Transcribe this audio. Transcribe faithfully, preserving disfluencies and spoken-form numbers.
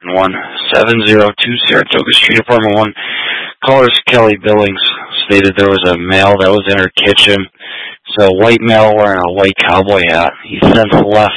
one seven zero two Saratoga Street, apartment one. Callers Kelly Billings stated there was a male that was in her kitchen. It's a white male wearing a white cowboy hat. He since left.